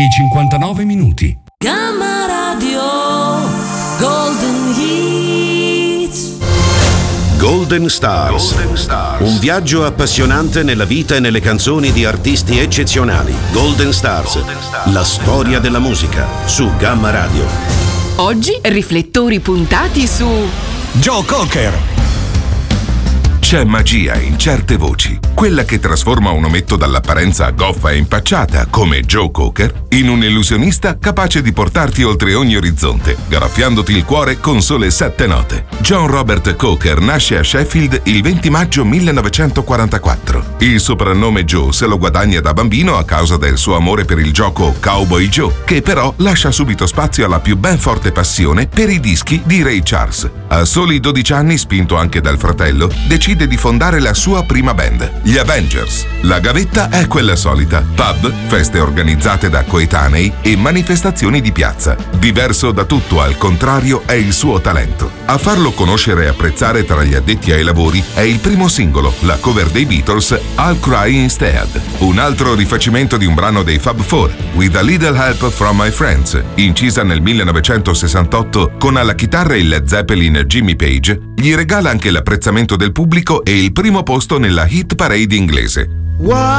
di 59 minuti. Gamma Radio Golden Hits. Golden Stars. Un viaggio appassionante nella vita e nelle canzoni di artisti eccezionali. Golden Stars. La storia della musica su Gamma Radio. Oggi riflettori puntati su Joe Cocker. C'è magia in certe voci, quella che trasforma un ometto dall'apparenza goffa e impacciata, come Joe Cocker, in un illusionista capace di portarti oltre ogni orizzonte, graffiandoti il cuore con sole 7 note. John Robert Cocker nasce a Sheffield il 20 maggio 1944. Il soprannome Joe se lo guadagna da bambino a causa del suo amore per il gioco Cowboy Joe, che però lascia subito spazio alla più ben forte passione per i dischi di Ray Charles. A soli 12 anni, spinto anche dal fratello, decide di fondare la sua prima band, gli Avengers. La gavetta è quella solita: pub, feste organizzate da coetanei e manifestazioni di piazza. Diverso da tutto, al contrario, è il suo talento. A farlo conoscere e apprezzare tra gli addetti ai lavori è il primo singolo, la cover dei Beatles, I'll Cry Instead. Un altro rifacimento di un brano dei Fab Four, With a Little Help from My Friends, incisa nel 1968 con alla chitarra il Led Zeppelin Jimmy Page, gli regala anche l'apprezzamento del pubblico e il primo posto nella hit parade inglese.